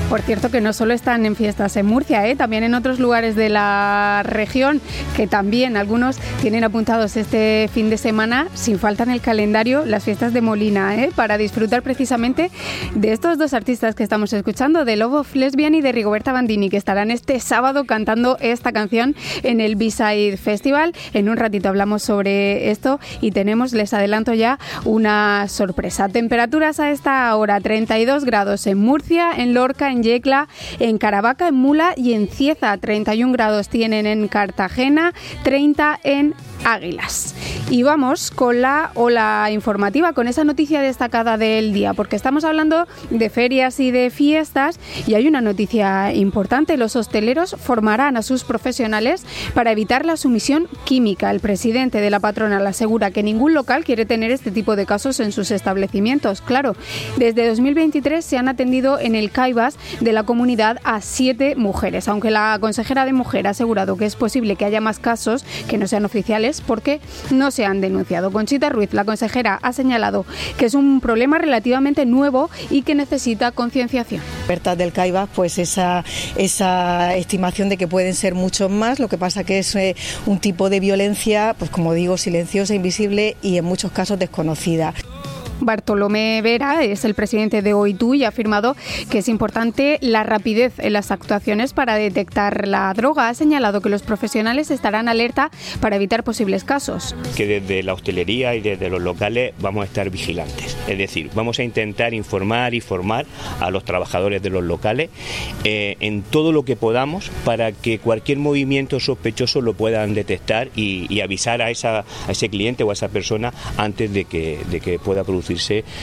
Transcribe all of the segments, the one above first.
Por cierto, que no solo están en fiestas en Murcia, también en otros lugares de la región, que también algunos tienen apuntados este fin de semana, sin falta en el calendario, las fiestas de Molina, para disfrutar precisamente de estos dos artistas que estamos escuchando, de Love of Lesbian y de Rigoberta Bandini, que estarán este sábado cantando esta canción en el B-Side Festival. En un ratito hablamos sobre esto y tenemos, les adelanto ya, una sorpresa. Temperaturas a esta hora, 32 grados en Murcia, en Lorca, en Yecla, en Caravaca, en Mula y en Cieza. 31 grados tienen en Cartagena, 30 en Águilas. Y vamos con la ola informativa, con esa noticia destacada del día, porque estamos hablando de ferias y de fiestas y hay una noticia importante. Los hosteleros formarán a sus profesionales para evitar la sumisión química. El presidente de la patronal asegura que ningún local quiere tener este tipo de casos en sus establecimientos. Claro, desde 2023 se han atendido en el CAIBAS de la comunidad a 7 mujeres, aunque la consejera de Mujer ha asegurado que es posible que haya más casos que no sean oficiales porque no se han denunciado. Conchita Ruiz, la consejera, ha señalado que es un problema relativamente nuevo y que necesita concienciación. Libertad del CAIBAS, pues esa estimación de que pueden ser muchos más, lo que pasa que es un tipo de violencia, pues como digo, silenciosa, invisible y en muchos casos desconocida. Bartolomé Vera es el presidente de OITU y ha afirmado que es importante la rapidez en las actuaciones para detectar la droga. Ha señalado que los profesionales estarán alerta para evitar posibles casos. Que desde la hostelería y desde los locales vamos a estar vigilantes. Es decir, vamos a intentar informar y formar a los trabajadores de los locales en todo lo que podamos para que cualquier movimiento sospechoso lo puedan detectar y avisar a ese cliente o a esa persona antes de que pueda producir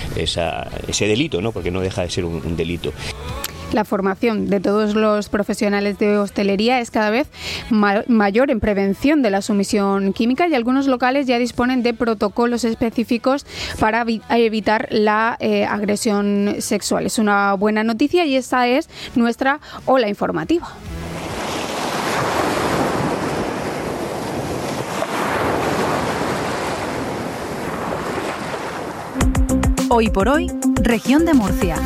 ese delito, ¿no? Porque no deja de ser un delito. La formación de todos los profesionales de hostelería es cada vez mayor en prevención de la sumisión química y algunos locales ya disponen de protocolos específicos para evitar la agresión sexual. Es una buena noticia y esa es nuestra ola informativa. Hoy por hoy, región de Murcia.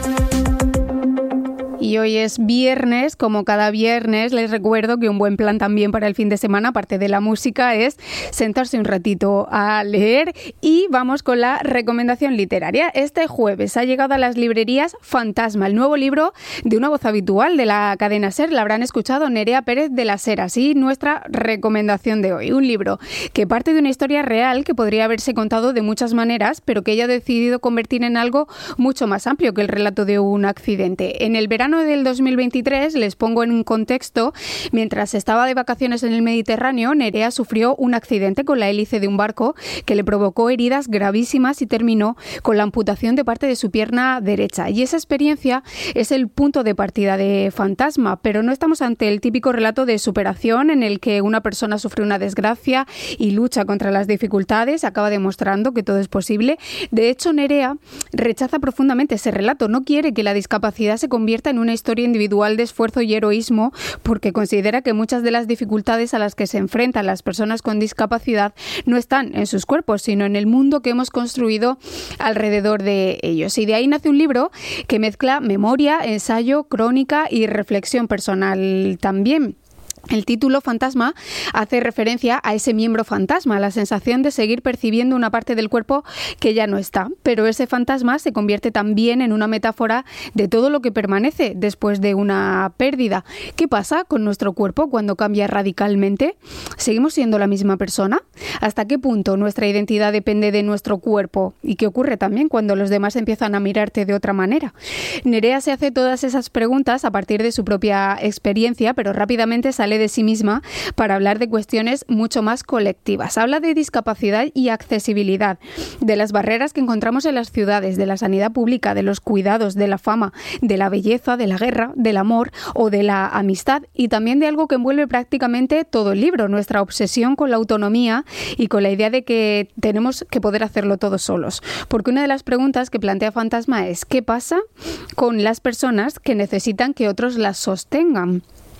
Y hoy es viernes, como cada viernes les recuerdo que un buen plan también para el fin de semana, aparte de la música, es sentarse un ratito a leer y vamos con la recomendación literaria. Este jueves ha llegado a las librerías Fantasma, el nuevo libro de una voz habitual de la cadena SER, la habrán escuchado, Nerea Pérez de las Heras, y nuestra recomendación de hoy, un libro que parte de una historia real que podría haberse contado de muchas maneras, pero que ella ha decidido convertir en algo mucho más amplio que el relato de un accidente. En el verano del 2023, les pongo en un contexto, mientras estaba de vacaciones en el Mediterráneo, Nerea sufrió un accidente con la hélice de un barco que le provocó heridas gravísimas y terminó con la amputación de parte de su pierna derecha. Y esa experiencia es el punto de partida de Fantasma, pero no estamos ante el típico relato de superación en el que una persona sufre una desgracia y lucha contra las dificultades, acaba demostrando que todo es posible. De hecho, Nerea rechaza profundamente ese relato, no quiere que la discapacidad se convierta en una historia individual de esfuerzo y heroísmo, porque considera que muchas de las dificultades a las que se enfrentan las personas con discapacidad no están en sus cuerpos, sino en el mundo que hemos construido alrededor de ellos. Y de ahí nace un libro que mezcla memoria, ensayo, crónica y reflexión personal también. El título Fantasma hace referencia a ese miembro fantasma, a la sensación de seguir percibiendo una parte del cuerpo que ya no está. Pero ese fantasma se convierte también en una metáfora de todo lo que permanece después de una pérdida. ¿Qué pasa con nuestro cuerpo cuando cambia radicalmente? ¿Seguimos siendo la misma persona? ¿Hasta qué punto nuestra identidad depende de nuestro cuerpo? ¿Y qué ocurre también cuando los demás empiezan a mirarte de otra manera? Nerea se hace todas esas preguntas a partir de su propia experiencia, pero rápidamente sale de sí misma para hablar de cuestiones mucho más colectivas. Habla de discapacidad y accesibilidad, de las barreras que encontramos en las ciudades, de la sanidad pública, de los cuidados, de la fama, de la belleza, de la guerra, del amor o de la amistad, y también de algo que envuelve prácticamente todo el libro, nuestra obsesión con la autonomía y con la idea de que tenemos que poder hacerlo todos solos. Porque una de las preguntas que plantea Fantasma es: ¿qué pasa con las personas que necesitan que otros las sostengan?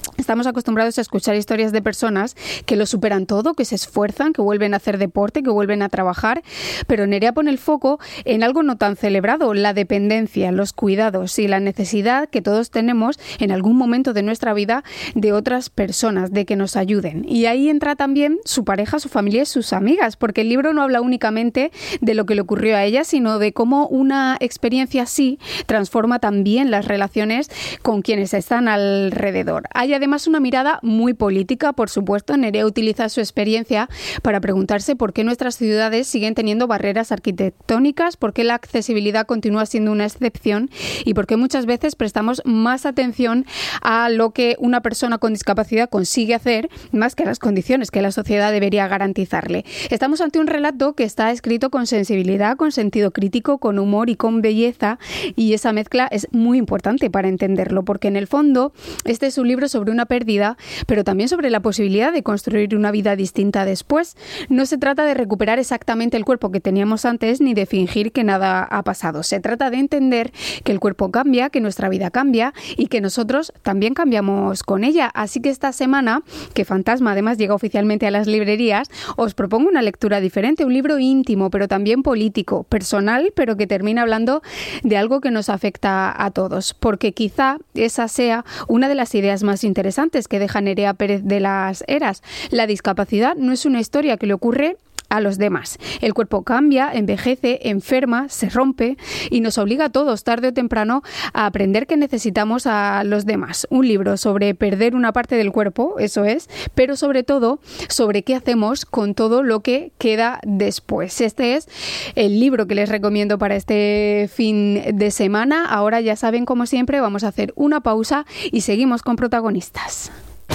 Estamos acostumbrados a escuchar historias de personas que lo superan todo, que se esfuerzan, que vuelven a hacer deporte, que vuelven a trabajar, pero Nerea pone el foco en algo no tan celebrado, la dependencia, los cuidados y la necesidad que todos tenemos en algún momento de nuestra vida de otras personas, de que nos ayuden. Y ahí entra también su pareja, su familia y sus amigas, porque el libro no habla únicamente de lo que le ocurrió a ella, sino de cómo una experiencia así transforma también las relaciones con quienes están alrededor. Hay además una mirada muy política, por supuesto. Nerea utiliza su experiencia para preguntarse por qué nuestras ciudades siguen teniendo barreras arquitectónicas, por qué la accesibilidad continúa siendo una excepción y por qué muchas veces prestamos más atención a lo que una persona con discapacidad consigue hacer más que a las condiciones que la sociedad debería garantizarle. Estamos ante un relato que está escrito con sensibilidad, con sentido crítico, con humor y con belleza, y esa mezcla es muy importante para entenderlo, porque en el fondo este es un libro sobre una pérdida, pero también sobre la posibilidad de construir una vida distinta después. No se trata de recuperar exactamente el cuerpo que teníamos antes ni de fingir que nada ha pasado. Se trata de entender que el cuerpo cambia, que nuestra vida cambia y que nosotros también cambiamos con ella. Así que esta semana, que Fantasma además llega oficialmente a las librerías, os propongo una lectura diferente, un libro íntimo, pero también político, personal, pero que termina hablando de algo que nos afecta a todos, porque quizá esa sea una de las ideas más interesantes que deja Nerea Pérez de las Heras. La discapacidad no es una historia que le ocurre a los demás. El cuerpo cambia, envejece, enferma, se rompe y nos obliga a todos, tarde o temprano, a aprender que necesitamos a los demás. Un libro sobre perder una parte del cuerpo, eso es, pero sobre todo sobre qué hacemos con todo lo que queda después. Este es el libro que les recomiendo para este fin de semana. Ahora ya saben, como siempre, vamos a hacer una pausa y seguimos con protagonistas.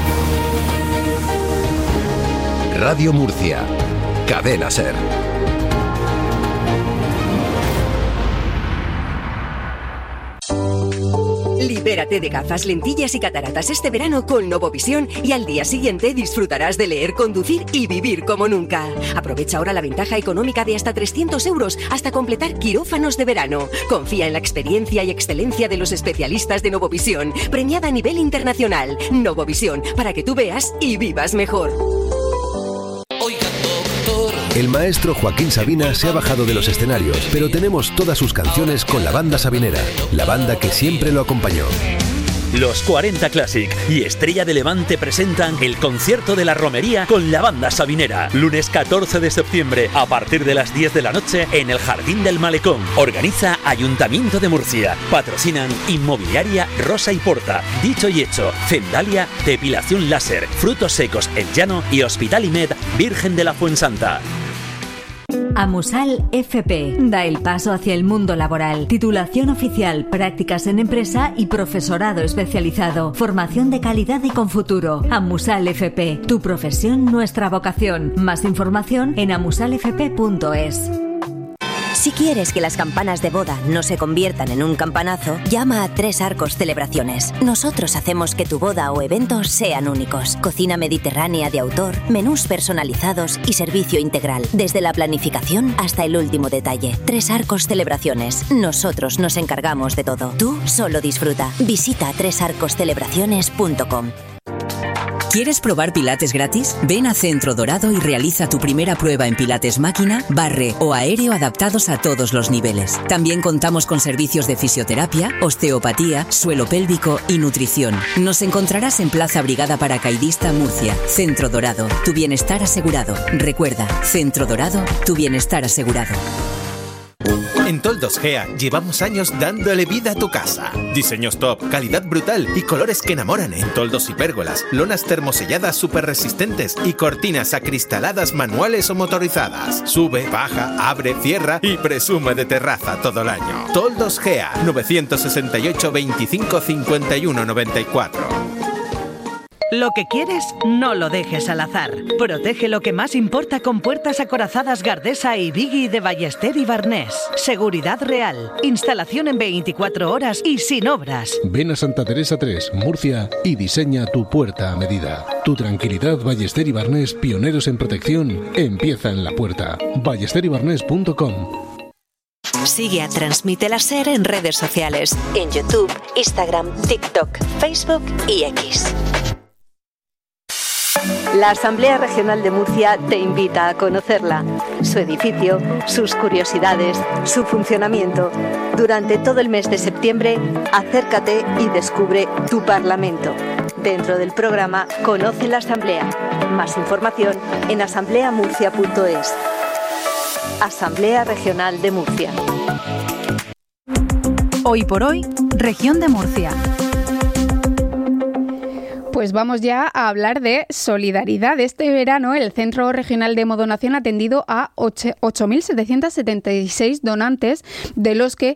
Radio Murcia. Cadena SER. Libérate de gafas, lentillas y cataratas este verano con Novovisión y al día siguiente disfrutarás de leer, conducir y vivir como nunca. Aprovecha ahora la ventaja económica de hasta 300 € hasta completar quirófanos de verano. Confía en la experiencia y excelencia de los especialistas de Novovisión, premiada a nivel internacional. Novovisión, para que tú veas y vivas mejor. El maestro Joaquín Sabina se ha bajado de los escenarios, pero tenemos todas sus canciones con la banda sabinera, la banda que siempre lo acompañó. Los 40 Classic y Estrella de Levante presentan el concierto de la romería con la banda sabinera. Lunes 14 de septiembre a partir de las 10 de la noche en el Jardín del Malecón. Organiza Ayuntamiento de Murcia. Patrocinan Inmobiliaria Rosa y Porta, Dicho y Hecho, Cendalia, Depilación Láser, Frutos Secos El Llano y Hospital IMED Virgen de la Fuensanta. Amusal FP da el paso hacia el mundo laboral. Titulación oficial, prácticas en empresa y profesorado especializado. Formación de calidad y con futuro. Amusal FP, tu profesión, nuestra vocación. Más información en amusalfp.es. Si quieres que las campanas de boda no se conviertan en un campanazo, llama a Tres Arcos Celebraciones. Nosotros hacemos que tu boda o eventos sean únicos. Cocina mediterránea de autor, menús personalizados y servicio integral, desde la planificación hasta el último detalle. Tres Arcos Celebraciones. Nosotros nos encargamos de todo. Tú solo disfruta. Visita tresarcoscelebraciones.com. ¿Quieres probar Pilates gratis? Ven a Centro Dorado y realiza tu primera prueba en Pilates máquina, barre o aéreo adaptados a todos los niveles. También contamos con servicios de fisioterapia, osteopatía, suelo pélvico y nutrición. Nos encontrarás en Plaza Brigada Paracaidista, Murcia. Centro Dorado, tu bienestar asegurado. Recuerda, Centro Dorado, tu bienestar asegurado. En Toldos Gea llevamos años dándole vida a tu casa. Diseños top, calidad brutal y colores que enamoran en toldos y pérgolas, lonas termoselladas súper resistentes y cortinas acristaladas manuales o motorizadas. Sube, baja, abre, cierra y presume de terraza todo el año. Toldos Gea, 968 25 51 94. Lo que quieres, no lo dejes al azar. Protege lo que más importa con Puertas Acorazadas Gardesa y Biggie de Ballester y Barnés. Seguridad real. Instalación en 24 horas y sin obras. Ven a Santa Teresa 3, Murcia, y diseña tu puerta a medida. Tu tranquilidad, Ballester y Barnés, pioneros en protección, empieza en la puerta. ballesterbarnés.com. Sigue a Transmite la SER en redes sociales, en YouTube, Instagram, TikTok, Facebook y X. La Asamblea Regional de Murcia te invita a conocerla, su edificio, sus curiosidades, su funcionamiento. Durante todo el mes de septiembre, acércate y descubre tu Parlamento. Dentro del programa Conoce la Asamblea. Más información en asambleamurcia.es. Asamblea Regional de Murcia. Hoy por hoy, Región de Murcia. Pues vamos ya a hablar de solidaridad. Este verano el Centro Regional de Hemodonación ha atendido a 8.776 donantes, de los que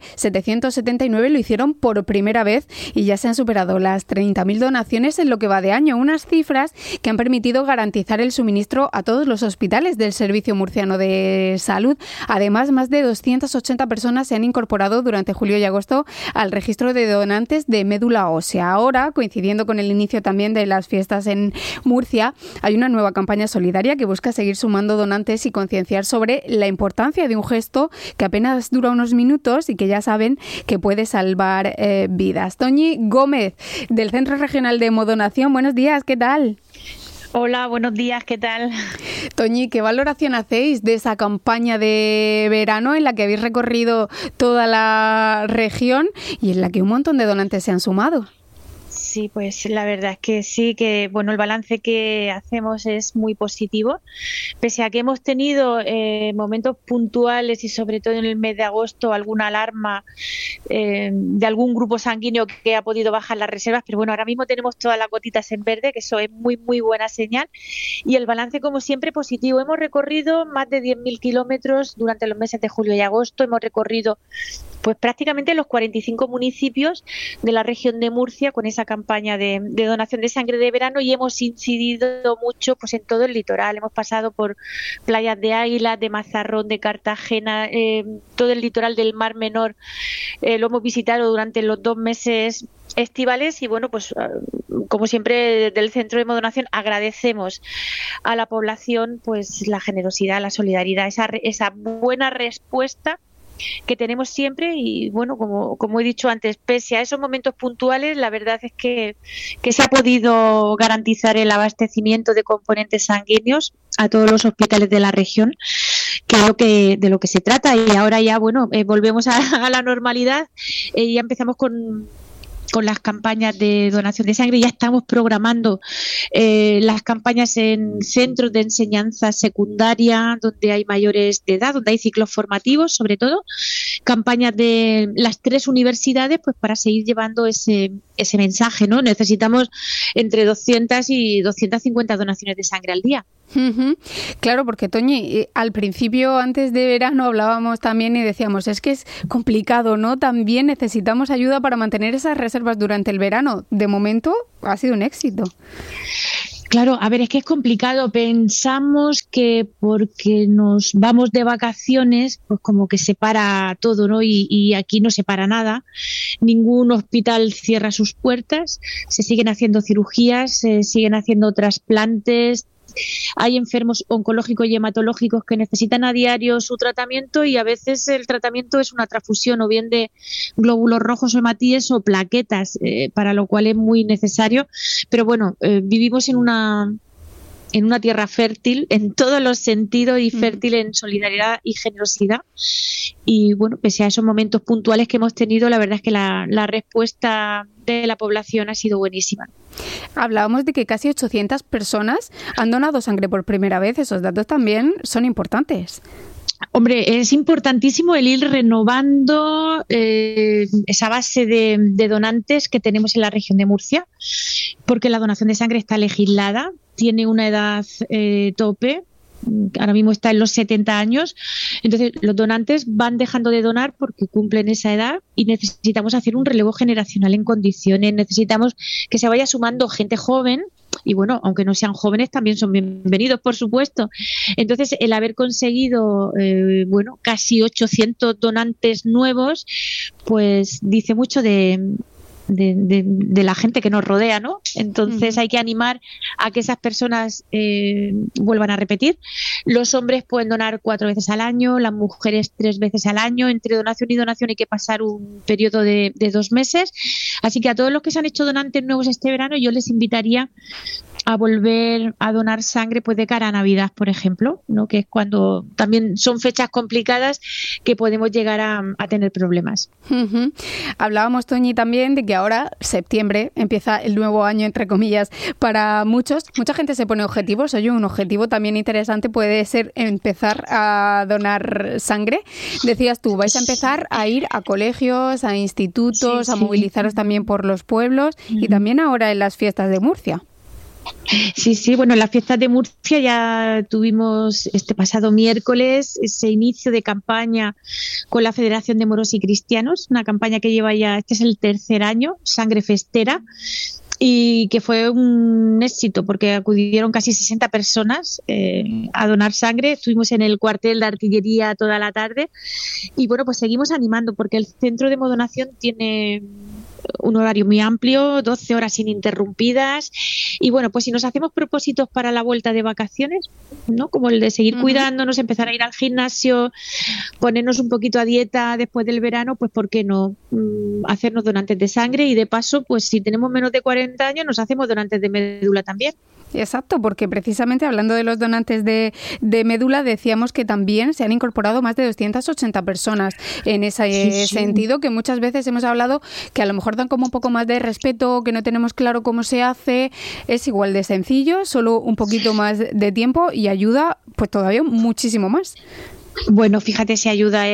779 lo hicieron por primera vez y ya se han superado las 30.000 donaciones en lo que va de año. Unas cifras que han permitido garantizar el suministro a todos los hospitales del Servicio Murciano de Salud. Además, más de 280 personas se han incorporado durante julio y agosto al registro de donantes de médula ósea. Ahora, coincidiendo con el inicio también de las fiestas en Murcia, hay una nueva campaña solidaria que busca seguir sumando donantes y concienciar sobre la importancia de un gesto que apenas dura unos minutos y que ya saben que puede salvar vidas. Toñi Gómez, del Centro Regional de Hemodonación, buenos días, ¿qué tal? Hola, buenos días, ¿qué tal? Toñi, ¿qué valoración hacéis de esa campaña de verano en la que habéis recorrido toda la región y en la que un montón de donantes se han sumado? Sí, pues la verdad es que sí, que bueno, el balance que hacemos es muy positivo, pese a que hemos tenido momentos puntuales y sobre todo en el mes de agosto alguna alarma de algún grupo sanguíneo que ha podido bajar las reservas, pero bueno, ahora mismo tenemos todas las gotitas en verde, que eso es muy muy buena señal, y el balance como siempre positivo. Hemos recorrido más de 10.000 kilómetros durante los meses de julio y agosto, hemos recorrido pues prácticamente los 45 municipios de la región de Murcia con esa campaña de donación de sangre de verano, y hemos incidido mucho pues en todo el litoral. Hemos pasado por playas de Águila, de Mazarrón, de Cartagena, todo el litoral del Mar Menor lo hemos visitado durante los 2 meses estivales, y bueno, pues como siempre desde el Centro de Hemodonación agradecemos a la población pues la generosidad, la solidaridad, esa buena respuesta que tenemos siempre. Y bueno, como he dicho antes, pese a esos momentos puntuales, la verdad es que se ha podido garantizar el abastecimiento de componentes sanguíneos a todos los hospitales de la región, que es de lo que se trata. Y ahora ya, bueno, volvemos a la normalidad, ya empezamos con las campañas de donación de sangre. Ya estamos programando las campañas en centros de enseñanza secundaria donde hay mayores de edad, donde hay ciclos formativos, sobre todo campañas de las 3 universidades, pues para seguir llevando ese mensaje, ¿no? Necesitamos entre 200 y 250 donaciones de sangre al día. Claro, porque Toñi, al principio, antes de verano, hablábamos también y decíamos, es que es complicado, ¿no? También necesitamos ayuda para mantener esas reservas durante el verano. De momento ha sido un éxito. Claro, a ver, es que es complicado. Pensamos que porque nos vamos de vacaciones, pues como que se para todo, ¿no? Y aquí no se para nada. Ningún hospital cierra sus puertas. Se siguen haciendo cirugías, se siguen haciendo trasplantes. Hay enfermos oncológicos y hematológicos que necesitan a diario su tratamiento, y a veces el tratamiento es una transfusión o bien de glóbulos rojos o hematíes o plaquetas, para lo cual es muy necesario. Pero bueno, vivimos en una tierra fértil en todos los sentidos y fértil en solidaridad y generosidad. Y bueno, pese a esos momentos puntuales que hemos tenido, la verdad es que la respuesta de la población ha sido buenísima. Hablábamos de que casi 800 personas han donado sangre por primera vez. Esos datos también son importantes. Hombre, es importantísimo el ir renovando esa base de donantes que tenemos en la región de Murcia, porque la donación de sangre está legislada, tiene una edad tope. Ahora mismo está en los 70 años, entonces los donantes van dejando de donar porque cumplen esa edad, y necesitamos hacer un relevo generacional en condiciones. Necesitamos que se vaya sumando gente joven, y bueno, aunque no sean jóvenes también son bienvenidos, por supuesto. Entonces el haber conseguido casi 800 donantes nuevos, pues dice mucho de la gente que nos rodea, ¿no? Entonces hay que animar a que esas personas vuelvan a repetir. Los hombres pueden donar 4 veces al año, las mujeres 3 veces al año. Entre donación y donación hay que pasar un periodo de 2 meses. Así que a todos los que se han hecho donantes nuevos este verano, yo les invitaría a volver a donar sangre pues de cara a Navidad, por ejemplo, ¿no? Que es cuando también son fechas complicadas que podemos llegar a tener problemas. Uh-huh. Hablábamos, Toñi, también de que ahora, septiembre, empieza el nuevo año, entre comillas, para muchos. Mucha gente se pone objetivos. Oye, un objetivo también interesante puede ser empezar a donar sangre. Decías tú, vais a empezar a ir a colegios, a institutos, a movilizaros también por los pueblos y también ahora en las fiestas de Murcia. Sí, bueno, en las fiestas de Murcia ya tuvimos este pasado miércoles ese inicio de campaña con la Federación de Moros y Cristianos, una campaña que lleva ya, este es el tercer año, Sangre Festera, y que fue un éxito porque acudieron casi 60 personas a donar sangre. Estuvimos en el cuartel de artillería toda la tarde y bueno, pues seguimos animando porque el centro de hemodonación tiene un horario muy amplio, 12 horas ininterrumpidas y bueno, pues si nos hacemos propósitos para la vuelta de vacaciones, ¿no? Como el de seguir cuidándonos, empezar a ir al gimnasio, ponernos un poquito a dieta después del verano, pues ¿por qué no hacernos donantes de sangre? Y de paso, pues si tenemos menos de 40 años, nos hacemos donantes de médula también. Exacto, porque precisamente hablando de los donantes de médula, decíamos que también se han incorporado más de 280 personas en ese sentido, que muchas veces hemos hablado que a lo mejor dan como un poco más de respeto, que no tenemos claro cómo se hace. Es igual de sencillo, solo un poquito más de tiempo y ayuda pues todavía muchísimo más. Bueno, fíjate si ayuda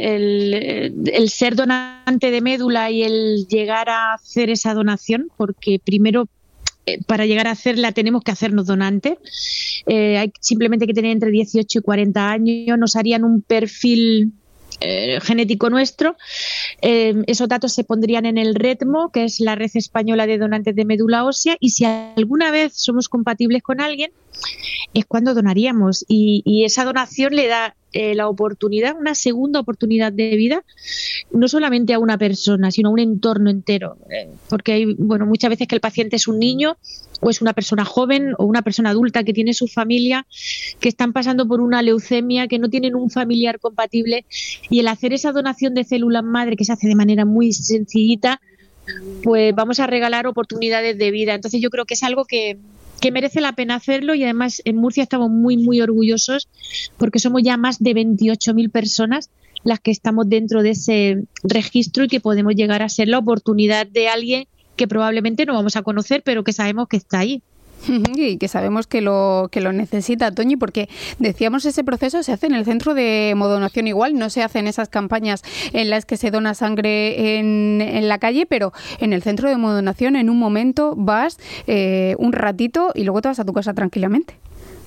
el ser donante de médula y el llegar a hacer esa donación, porque primero para llegar a hacerla tenemos que hacernos donantes. Hay simplemente que tener entre 18 y 40 años, nos harían un perfil genético nuestro. Esos datos se pondrían en el REDMO, que es la Red Española de Donantes de Médula Ósea, y si alguna vez somos compatibles con alguien, es cuando donaríamos. Y esa donación le da la oportunidad, una segunda oportunidad de vida, no solamente a una persona, sino a un entorno entero. Porque hay, bueno, muchas veces que el paciente es un niño o es una persona joven o una persona adulta que tiene su familia, que están pasando por una leucemia, que no tienen un familiar compatible, y el hacer esa donación de células madre, que se hace de manera muy sencillita, pues vamos a regalar oportunidades de vida. Entonces yo creo que es algo que merece la pena hacerlo, y además en Murcia estamos muy, muy orgullosos porque somos ya más de 28.000 personas las que estamos dentro de ese registro y que podemos llegar a ser la oportunidad de alguien que probablemente no vamos a conocer, pero que sabemos que está ahí. Y que sabemos que lo necesita, Toñi, porque decíamos ese proceso se hace en el centro de hemodonación igual, no se hacen esas campañas en las que se dona sangre en la calle, pero en el centro de hemodonación en un momento vas un ratito y luego te vas a tu casa tranquilamente.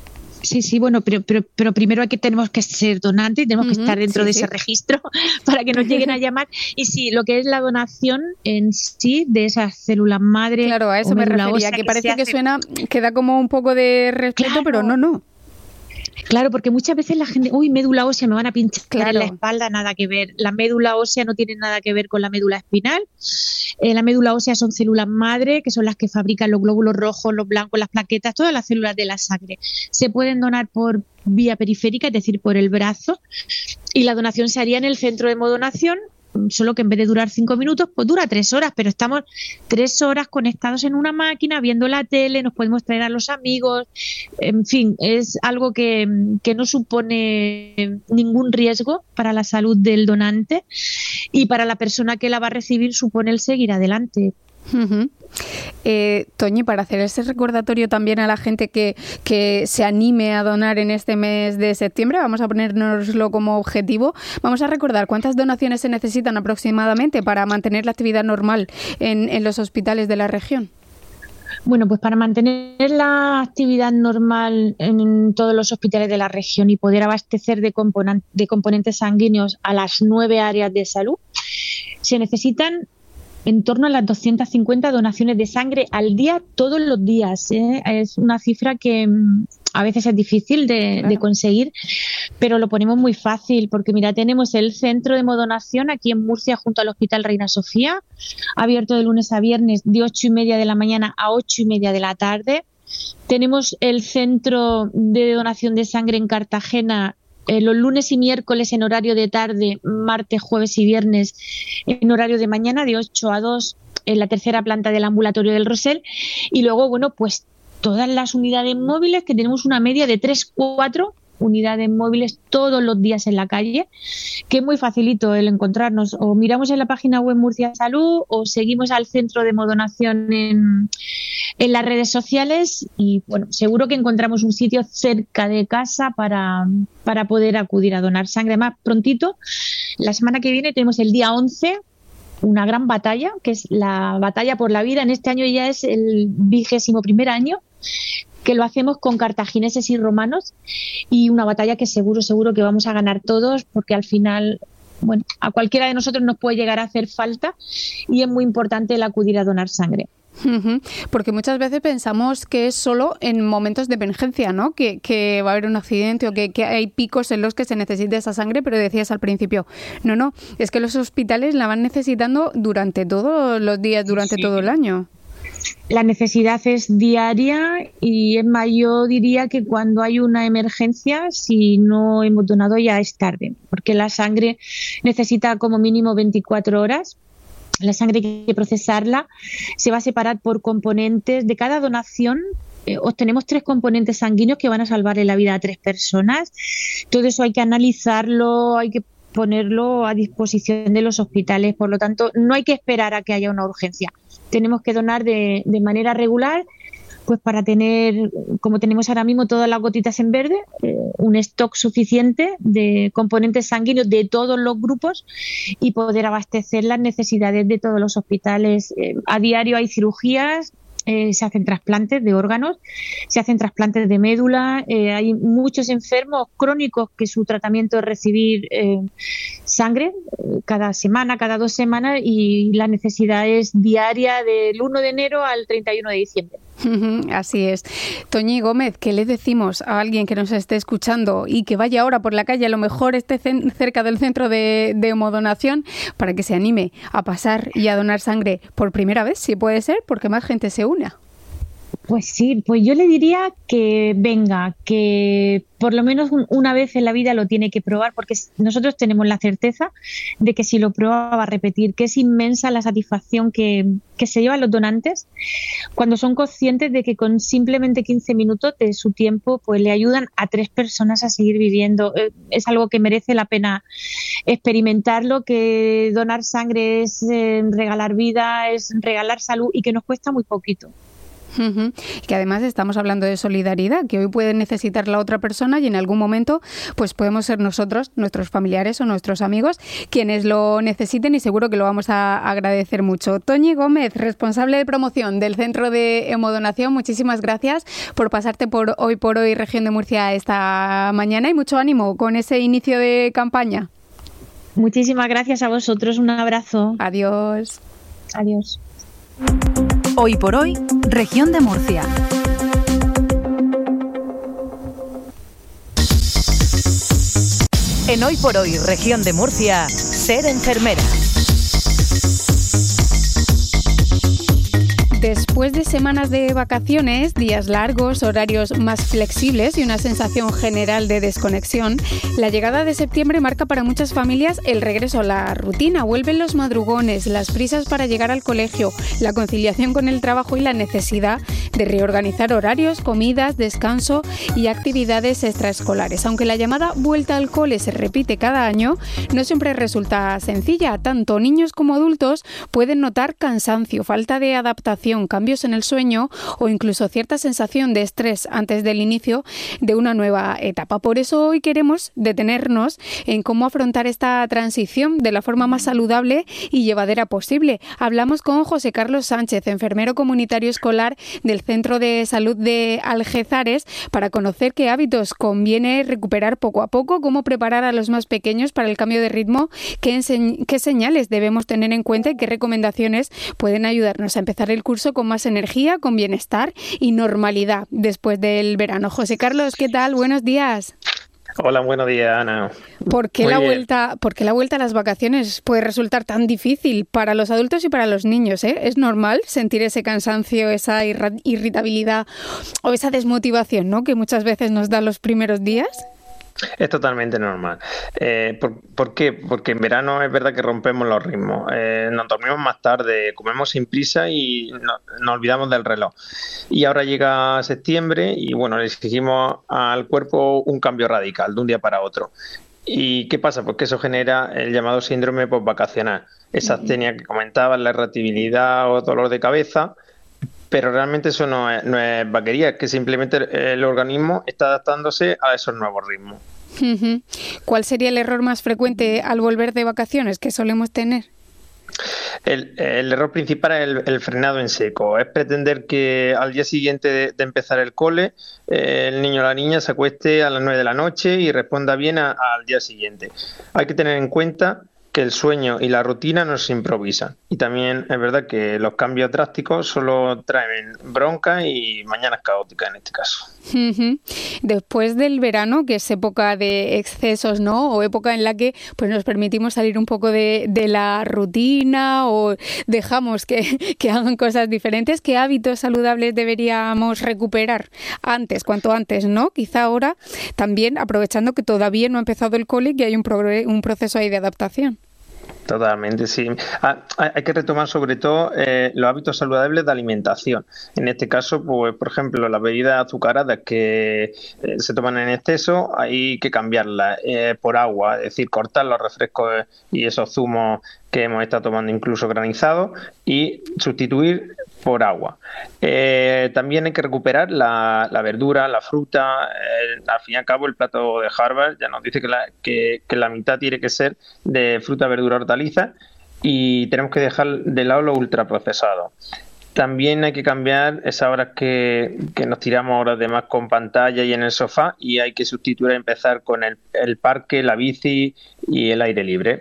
Sí, bueno, pero primero tenemos que ser donantes y tenemos que estar dentro de ese registro para que nos lleguen a llamar. Y sí, lo que es la donación en sí de esas células madre. Claro, a eso me refería, que parece que suena, que da como un poco de respeto, claro, pero no. Claro, porque muchas veces la gente, médula ósea, me van a pinchar en la espalda, nada que ver. La médula ósea no tiene nada que ver con la médula espinal. La médula ósea son células madre, que son las que fabrican los glóbulos rojos, los blancos, las plaquetas, todas las células de la sangre. Se pueden donar por vía periférica, es decir, por el brazo, y la donación se haría en el centro de hemodonación, solo que en vez de durar 5 minutos, pues dura 3 horas, pero estamos 3 horas conectados en una máquina, viendo la tele, nos podemos traer a los amigos, en fin, es algo que no supone ningún riesgo para la salud del donante, y para la persona que la va a recibir supone el seguir adelante. Uh-huh. Toñi, para hacer ese recordatorio también a la gente que se anime a donar en este mes de septiembre, vamos a ponérnoslo como objetivo, vamos a recordar cuántas donaciones se necesitan aproximadamente para mantener la actividad normal en los hospitales de la región. Bueno, pues para mantener la actividad normal en todos los hospitales de la región y poder abastecer de componentes sanguíneos a las 9 áreas de salud, se necesitan en torno a las 250 donaciones de sangre al día, todos los días. Es una cifra que a veces es difícil de conseguir, pero lo ponemos muy fácil, porque mira, tenemos el centro de hemodonación aquí en Murcia junto al Hospital Reina Sofía, abierto de lunes a viernes de 8:30 de la mañana a 8:30 de la tarde. Tenemos el centro de donación de sangre en Cartagena los lunes y miércoles en horario de tarde, martes, jueves y viernes en horario de mañana de 8 a 2 en la tercera planta del ambulatorio del Rosell. Y luego, bueno, pues todas las unidades móviles, que tenemos una media de 3-4 unidades móviles todos los días en la calle, que es muy facilito el encontrarnos. O miramos en la página web Murcia Salud o seguimos al centro de hemodonación en las redes sociales y, bueno, seguro que encontramos un sitio cerca de casa para poder acudir a donar sangre. Más prontito, la semana que viene tenemos el día 11 una gran batalla, que es la Batalla por la Vida. En este año ya es el 21º año que lo hacemos con cartagineses y romanos, y una batalla que seguro que vamos a ganar todos, porque al final, bueno, a cualquiera de nosotros nos puede llegar a hacer falta y es muy importante el acudir a donar sangre. Porque muchas veces pensamos que es solo en momentos de emergencia, ¿no? Que va a haber un accidente o que hay picos en los que se necesita esa sangre, pero decías al principio, no, es que los hospitales la van necesitando durante todos los días, durante todo el año. La necesidad es diaria y es más, yo diría que cuando hay una emergencia, si no hemos donado ya es tarde, porque la sangre necesita como mínimo 24 horas. La sangre hay que procesarla, se va a separar por componentes. De cada donación obtenemos 3 componentes sanguíneos que van a salvarle la vida a 3 personas. Todo eso hay que analizarlo, hay que ponerlo a disposición de los hospitales. Por lo tanto, no hay que esperar a que haya una urgencia. Tenemos que donar de manera regular, pues para tener, como tenemos ahora mismo todas las gotitas en verde, un stock suficiente de componentes sanguíneos de todos los grupos y poder abastecer las necesidades de todos los hospitales. A diario hay cirugías, se hacen trasplantes de órganos, se hacen trasplantes de médula, hay muchos enfermos crónicos que su tratamiento es recibir sangre cada semana, cada 2 semanas, y la necesidad es diaria del 1 de enero al 31 de diciembre. Así es. Toñi Gómez, ¿qué le decimos a alguien que nos esté escuchando y que vaya ahora por la calle, a lo mejor esté cerca del centro de hemodonación, para que se anime a pasar y a donar sangre por primera vez, si puede ser, porque más gente se una? Pues sí, pues yo le diría que venga, que por lo menos una vez en la vida lo tiene que probar, porque nosotros tenemos la certeza de que si lo prueba va a repetir, que es inmensa la satisfacción que se llevan los donantes cuando son conscientes de que con simplemente 15 minutos de su tiempo pues le ayudan a 3 personas a seguir viviendo. Es algo que merece la pena experimentarlo, que donar sangre es regalar vida, es regalar salud y que nos cuesta muy poquito. Que además estamos hablando de solidaridad, que hoy puede necesitar la otra persona y en algún momento pues podemos ser nosotros, nuestros familiares o nuestros amigos quienes lo necesiten, y seguro que lo vamos a agradecer mucho. Toñi Gómez, responsable de promoción del Centro de Hemodonación, muchísimas gracias por pasarte por Hoy por Hoy Región de Murcia esta mañana y mucho ánimo con ese inicio de campaña. Muchísimas gracias a vosotros, un abrazo. Adiós. Adiós. Hoy por Hoy, Región de Murcia. En Hoy por Hoy, Región de Murcia, ser enfermera. Después de semanas de vacaciones, días largos, horarios más flexibles y una sensación general de desconexión, la llegada de septiembre marca para muchas familias el regreso a la rutina. Vuelven los madrugones, las prisas para llegar al colegio, la conciliación con el trabajo y la necesidad de reorganizar horarios, comidas, descanso y actividades extraescolares. Aunque la llamada vuelta al cole se repite cada año, no siempre resulta sencilla. Tanto niños como adultos pueden notar cansancio, falta de adaptación, cambios en el sueño o incluso cierta sensación de estrés antes del inicio de una nueva etapa. Por eso hoy queremos detenernos en cómo afrontar esta transición de la forma más saludable y llevadera posible. Hablamos con José Carlos Sánchez, enfermero comunitario escolar del Centro de Salud de Algézares, para conocer qué hábitos conviene recuperar poco a poco, cómo preparar a los más pequeños para el cambio de ritmo, qué señales debemos tener en cuenta y qué recomendaciones pueden ayudarnos a empezar el curso con más energía, con bienestar y normalidad después del verano. José Carlos, ¿qué tal? Buenos días. Hola, buenos días, Ana. ¿Por qué la vuelta a las vacaciones puede resultar tan difícil para los adultos y para los niños? ¿Es normal sentir ese cansancio, esa irritabilidad o esa desmotivación, ¿no?, que muchas veces nos da los primeros días? Es totalmente normal. ¿Por qué? Porque en verano es verdad que rompemos los ritmos. Nos dormimos más tarde, comemos sin prisa y nos olvidamos del reloj. Y ahora llega septiembre y bueno, le exigimos al cuerpo un cambio radical de un día para otro. ¿Y qué pasa? Pues que eso genera el llamado síndrome postvacacional. Esa astenia que comentabas, la irritabilidad o dolor de cabeza. Pero realmente eso no es vaquería, es que simplemente el organismo está adaptándose a esos nuevos ritmos. ¿Cuál sería el error más frecuente al volver de vacaciones que solemos tener? El error principal es el frenado en seco. Es pretender que al día siguiente de empezar el cole, el niño o la niña se acueste a las 9 de la noche y responda bien al día siguiente. Hay que tener en cuenta que el sueño y la rutina no se improvisan. Y también es verdad que los cambios drásticos solo traen bronca y mañanas caóticas en este caso. Después del verano, que es época de excesos, ¿no? O época en la que pues nos permitimos salir un poco de la rutina o dejamos que hagan cosas diferentes, ¿qué hábitos saludables deberíamos recuperar cuanto antes, ¿no? Quizá ahora también aprovechando que todavía no ha empezado el cole y que hay un proceso ahí de adaptación. Totalmente, sí. Hay que retomar sobre todo los hábitos saludables de alimentación. En este caso, pues por ejemplo, las bebidas azucaradas que se toman en exceso, hay que cambiarlas por agua, es decir, cortar los refrescos y esos zumos que hemos estado tomando incluso granizados y sustituir por agua. También hay que recuperar la verdura, la fruta. Al fin y al cabo, el plato de Harvard ya nos dice que la mitad tiene que ser de fruta, verdura, hortaliza y tenemos que dejar de lado los ultraprocesados. También hay que cambiar esas horas que nos tiramos horas de más con pantalla y en el sofá y hay que sustituir, empezar con el parque, la bici y el aire libre.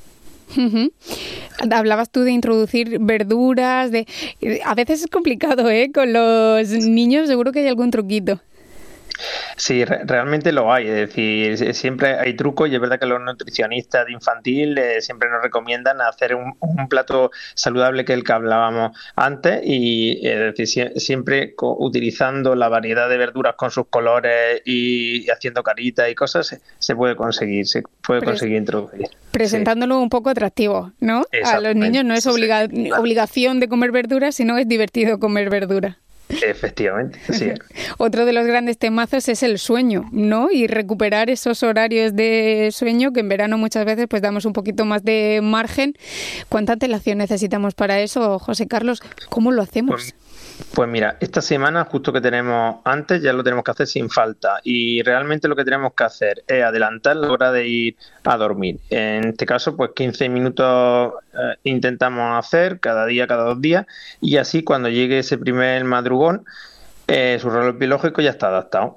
Hablabas tú de introducir verduras, a veces es complicado, con los niños, seguro que hay algún truquito. Sí, realmente lo hay, es decir, siempre hay trucos y es verdad que los nutricionistas de infantil siempre nos recomiendan hacer un plato saludable que el que hablábamos antes y es decir, siempre utilizando la variedad de verduras con sus colores y haciendo caritas y cosas se puede conseguir introducir. Presentándolo un poco atractivo, ¿no? A los niños no es obligación de comer verduras, sino es divertido comer verdura. Efectivamente, sí. Otro de los grandes temazos es el sueño, ¿no? Y recuperar esos horarios de sueño que en verano muchas veces pues damos un poquito más de margen. ¿Cuánta antelación necesitamos para eso, José Carlos? ¿Cómo lo hacemos? Pues mira, esta semana justo que tenemos antes ya lo tenemos que hacer sin falta y realmente lo que tenemos que hacer es adelantar la hora de ir a dormir. En este caso, pues 15 minutos intentamos hacer cada día, cada 2 días y así cuando llegue ese primer madrugón, su reloj biológico ya está adaptado.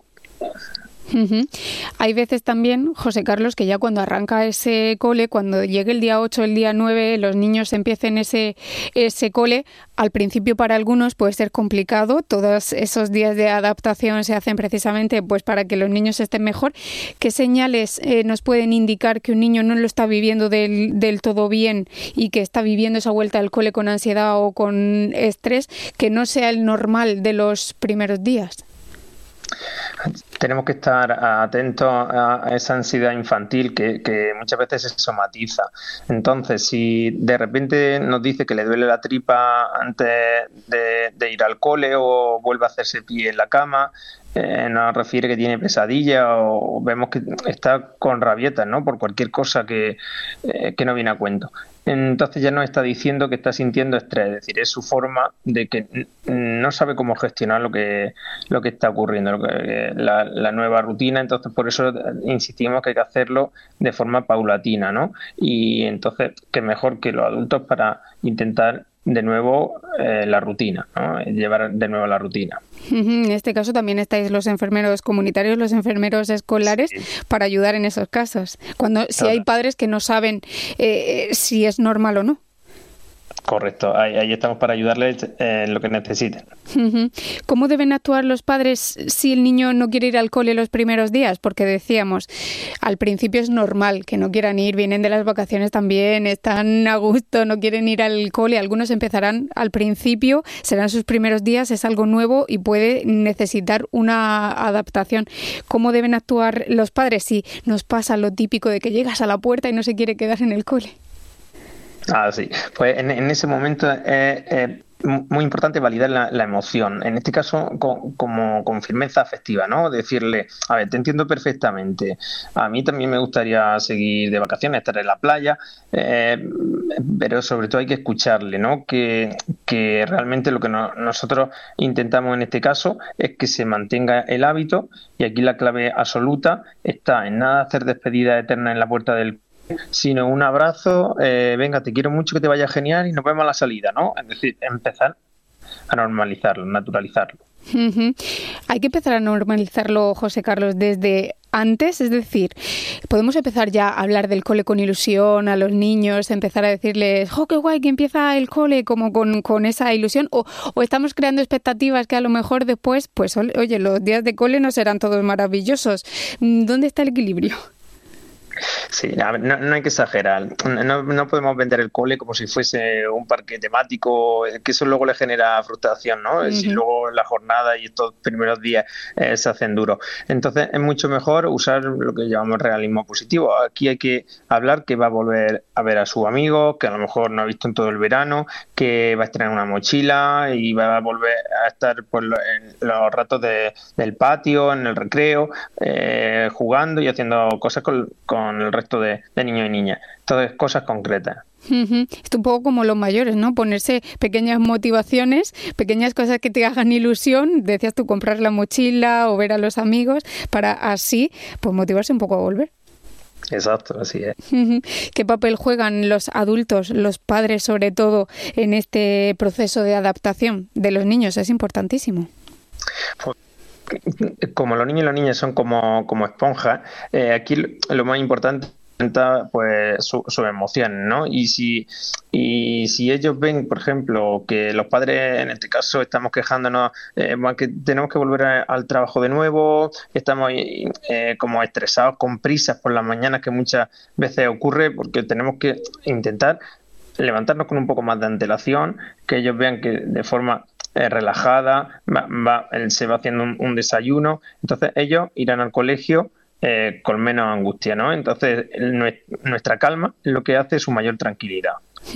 Hay veces también, José Carlos, que ya cuando arranca ese cole, cuando llegue el día 8, el día 9, los niños empiecen ese cole, al principio para algunos puede ser complicado, todos esos días de adaptación se hacen precisamente pues para que los niños estén mejor. ¿Qué señales nos pueden indicar que un niño no lo está viviendo del todo bien y que está viviendo esa vuelta al cole con ansiedad o con estrés, que no sea el normal de los primeros días? Tenemos que estar atentos a esa ansiedad infantil que muchas veces se somatiza. Entonces, si de repente nos dice que le duele la tripa antes de ir al cole o vuelve a hacerse pie en la cama, nos refiere que tiene pesadilla o vemos que está con rabietas, ¿no? Por cualquier cosa que no viene a cuento. Entonces ya nos está diciendo que está sintiendo estrés, es decir, es su forma de que no sabe cómo gestionar lo que está ocurriendo, la nueva rutina. Entonces por eso insistimos que hay que hacerlo de forma paulatina, ¿no? Y entonces que mejor que los adultos para intentar de nuevo la rutina, ¿no? Llevar de nuevo la rutina. En este caso también estáis los enfermeros comunitarios, los enfermeros escolares, sí, para ayudar en esos casos. Si hay padres que no saben si es normal o no. Correcto, ahí estamos para ayudarles en lo que necesiten. ¿Cómo deben actuar los padres si el niño no quiere ir al cole los primeros días? Porque decíamos, al principio es normal que no quieran ir, vienen de las vacaciones también, están a gusto, no quieren ir al cole. Algunos empezarán al principio, serán sus primeros días, es algo nuevo y puede necesitar una adaptación. ¿Cómo deben actuar los padres si nos pasa lo típico de que llegas a la puerta y no se quiere quedar en el cole? Sí. Pues en ese momento es muy importante validar la emoción. En este caso, con firmeza afectiva, ¿no? Decirle, a ver, te entiendo perfectamente. A mí también me gustaría seguir de vacaciones, estar en la playa, pero sobre todo hay que escucharle, ¿no? Que realmente lo que nosotros intentamos en este caso es que se mantenga el hábito, y aquí la clave absoluta está en nada hacer despedida eterna en la puerta del sino un abrazo, venga, te quiero mucho, que te vaya genial y nos vemos a la salida, ¿no? Es decir, empezar a normalizarlo, naturalizarlo. Hay que empezar a normalizarlo, José Carlos, desde antes, es decir, podemos empezar ya a hablar del cole con ilusión a los niños, empezar a decirles, ¡oh, qué guay que empieza el cole! Como con esa ilusión, o estamos creando expectativas que a lo mejor después, pues oye, los días de cole no serán todos maravillosos. ¿Dónde está el equilibrio? Sí, no hay que exagerar. No podemos vender el cole como si fuese un parque temático, que eso luego le genera frustración, ¿no? Si luego la jornada y estos primeros días se hacen duros. Entonces es mucho mejor usar lo que llamamos realismo positivo. Aquí hay que hablar que va a volver a ver a sus amigos, que a lo mejor no ha visto en todo el verano, que va a estrenar una mochila y va a volver a estar pues, en los ratos del patio, en el recreo, jugando y haciendo cosas con el resto de niños y niñas. Entonces, cosas concretas. Esto un poco como los mayores, ¿no? Ponerse pequeñas motivaciones, pequeñas cosas que te hagan ilusión. Decías tú, comprar la mochila o ver a los amigos para así, pues motivarse un poco a volver. Exacto, así es. ¿Qué papel juegan los adultos, los padres sobre todo, en este proceso de adaptación de los niños? Es importantísimo. Pues, como los niños y las niñas son como esponjas, aquí lo más importante es pues sus emociones, ¿no? Y si ellos ven, por ejemplo, que los padres, en este caso, estamos quejándonos, que tenemos que volver al trabajo de nuevo, estamos como estresados, con prisas por las mañanas, que muchas veces ocurre, porque tenemos que intentar levantarnos con un poco más de antelación, que ellos vean que de forma relajada se va haciendo un desayuno, entonces ellos irán al colegio con menos angustia, ¿no? Entonces nuestra calma es lo que hace su mayor tranquilidad.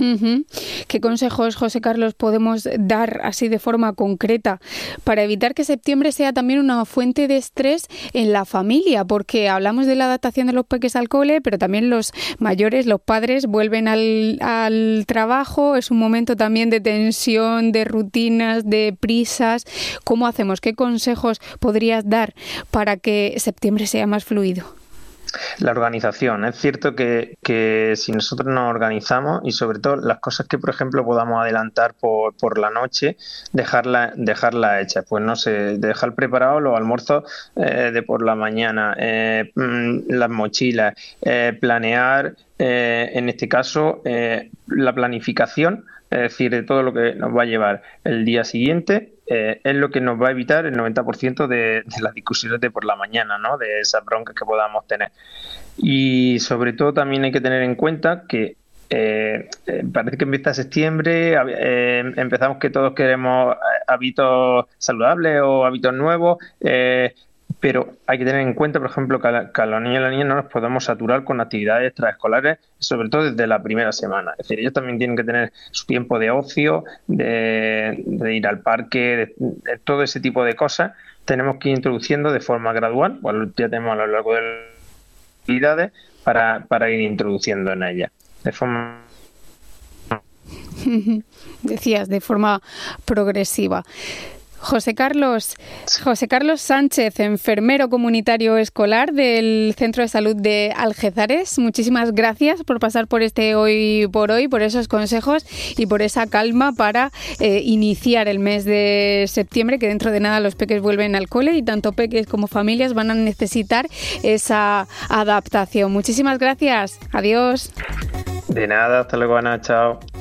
¿Qué consejos, José Carlos, podemos dar así de forma concreta para evitar que septiembre sea también una fuente de estrés en la familia? Porque hablamos de la adaptación de los peques al cole, pero también los mayores, los padres, vuelven al trabajo. Es un momento también de tensión, de rutinas, de prisas. ¿Cómo hacemos? ¿Qué consejos podrías dar para que septiembre sea más fluido? La organización. Es cierto que si nosotros nos organizamos, y sobre todo las cosas que, por ejemplo, podamos adelantar por la noche, dejarlas hechas. Pues no sé, dejar preparados los almuerzos de por la mañana, las mochilas, planear, en este caso, la planificación, es decir, de todo lo que nos va a llevar el día siguiente. Es lo que nos va a evitar el 90% de las discusiones de por la mañana, ¿no? De esas broncas que podamos tener. Y sobre todo también hay que tener en cuenta que parece que empieza septiembre, empezamos que todos queremos hábitos saludables o hábitos nuevos, pero hay que tener en cuenta, por ejemplo, que a los niños y las niñas no los podemos saturar con actividades extraescolares, sobre todo desde la primera semana. Es decir, ellos también tienen que tener su tiempo de ocio, de ir al parque, de todo ese tipo de cosas. Tenemos que ir introduciendo de forma gradual, pues ya tenemos a lo largo de las actividades para ir introduciendo en ellas. De forma... Decías, de forma progresiva. José Carlos Sánchez, enfermero comunitario escolar del Centro de Salud de Algézares, muchísimas gracias por pasar por este Hoy por Hoy, por esos consejos y por esa calma para iniciar el mes de septiembre, que dentro de nada los peques vuelven al cole y tanto peques como familias van a necesitar esa adaptación. Muchísimas gracias. Adiós. De nada, hasta luego, Ana. Chao.